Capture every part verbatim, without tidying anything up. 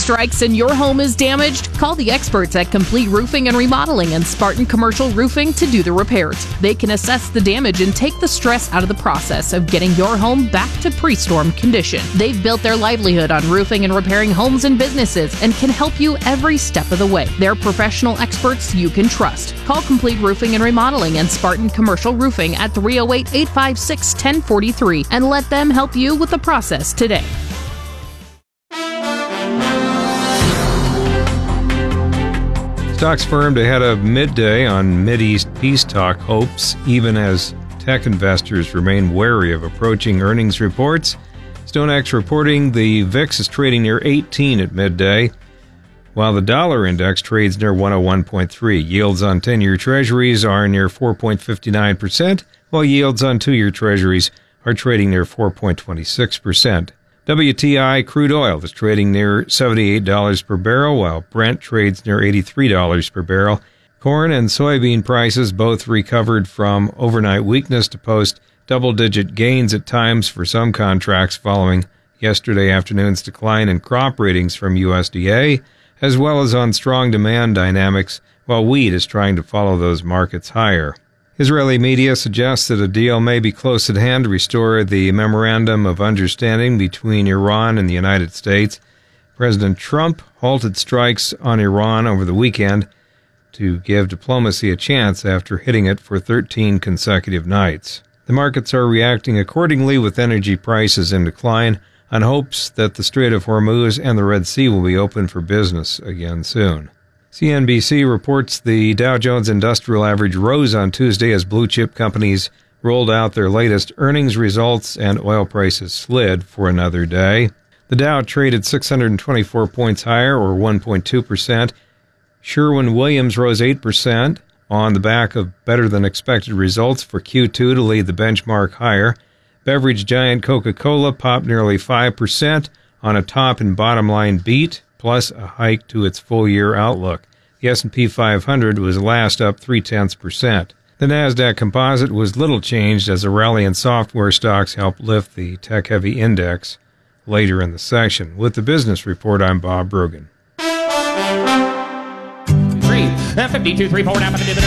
strikes and your home is damaged? Call the experts at Complete Roofing and Remodeling and Spartan Commercial Roofing to do the repairs. They can assess the damage and take the stress out of the process of getting your home back to pre-storm condition. They've built their livelihood on roofing and repairing homes and businesses and can help you every step of the way. They're professional experts you can trust. Call Complete Roofing and Remodeling and Spartan Commercial Roofing at three oh eight, eight five six, one oh four three and let them help you with the process today. Stocks firmed ahead of midday on Mideast peace talk hopes, even as tech investors remain wary of approaching earnings reports. StoneX reporting the V I X is trading near eighteen at midday, while the dollar index trades near one oh one point three. Yields on ten-year treasuries are near four point five nine percent, while yields on two-year treasuries are trading near four point two six percent. W T I crude oil is trading near seventy-eight dollars per barrel, while Brent trades near eighty-three dollars per barrel. Corn and soybean prices both recovered from overnight weakness to post double-digit gains at times for some contracts following yesterday afternoon's decline in crop ratings from U S D A, as well as on strong demand dynamics, while wheat is trying to follow those markets higher. Israeli media suggests that a deal may be close at hand to restore the Memorandum of Understanding between Iran and the United States. President Trump halted strikes on Iran over the weekend to give diplomacy a chance after hitting it for thirteen consecutive nights. The markets are reacting accordingly, with energy prices in decline on hopes that the Strait of Hormuz and the Red Sea will be open for business again soon. C N B C reports the Dow Jones Industrial Average rose on Tuesday as blue-chip companies rolled out their latest earnings results and oil prices slid for another day. The Dow traded six hundred twenty-four points higher, or one point two percent. Sherwin-Williams rose eight percent on the back of better-than-expected results for Q two to lead the benchmark higher. Beverage giant Coca-Cola popped nearly five percent on a top and bottom line beat, plus a hike to its full-year outlook. The S and P five hundred was last up three-tenths percent. The NASDAQ composite was little changed as a rally in software stocks helped lift the tech-heavy index later in the session. With the business report, I'm Bob Brogan. Three, fifty-two, three, four,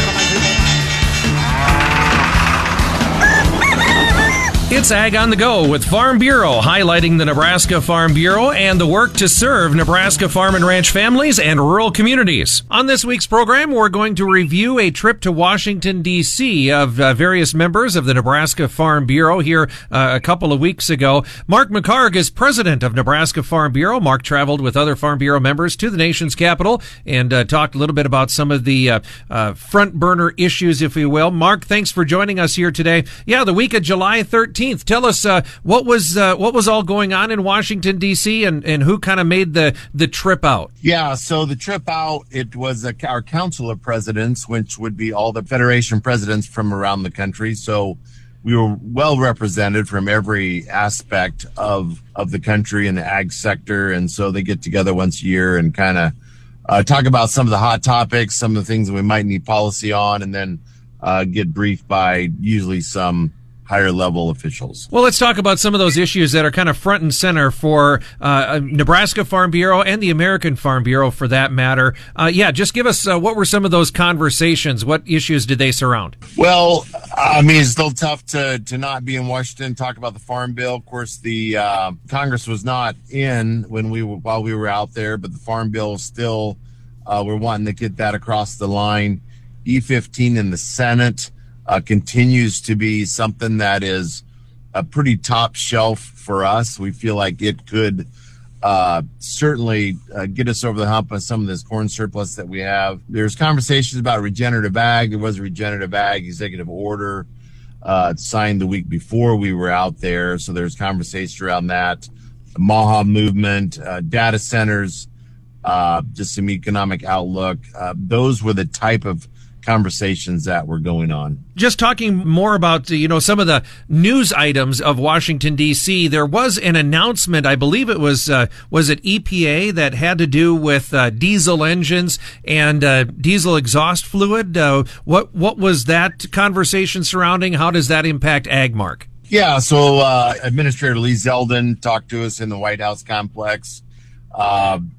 It's Ag on the Go with Farm Bureau, highlighting the Nebraska Farm Bureau and the work to serve Nebraska farm and ranch families and rural communities. On this week's program, we're going to review a trip to Washington, D C of uh, various members of the Nebraska Farm Bureau here uh, a couple of weeks ago. Mark McHargue is president of Nebraska Farm Bureau. Mark traveled with other Farm Bureau members to the nation's capital and uh, talked a little bit about some of the uh, uh, front burner issues, if you will. Mark, thanks for joining us here today. Yeah, the week of July thirteenth. Tell us uh, what was uh, what was all going on in Washington, D C, and, and who kind of made the, the trip out? Yeah, so the trip out, it was a, our Council of Presidents, which would be all the Federation presidents from around the country. So we were well represented from every aspect of of the country and the ag sector. And so they get together once a year and kind of uh, talk about some of the hot topics, some of the things that we might need policy on, and then uh, get briefed by usually some higher level officials. Well, let's talk about some of those issues that are kind of front and center for uh, Nebraska Farm Bureau and the American Farm Bureau, for that matter. Uh, yeah, just give us uh, what were some of those conversations? What issues did they surround? Well, I mean, it's still tough to to not be in Washington, talk about the Farm Bill. Of course, the uh, Congress was not in when we were while we were out there, but the Farm Bill still uh, we're wanting to get that across the line. E fifteen in the Senate Uh, continues to be something that is a pretty top shelf for us. We feel like it could uh, certainly uh, get us over the hump on some of this corn surplus that we have. There's conversations about regenerative ag. There was a regenerative ag executive order uh, signed the week before we were out there. So there's conversation around that. The MAHA movement, uh, data centers, uh, just some economic outlook. Uh, those were the type of conversations that were going on. Just talking more about, you know, some of the news items of Washington, D C, there was an announcement, I believe it was, uh, was it E P A, that had to do with uh, diesel engines and uh, diesel exhaust fluid. Uh, what, what was that conversation surrounding? How does that impact ag, Mark? Yeah, so uh, Administrator Lee Zeldin talked to us in the White House complex. Uh,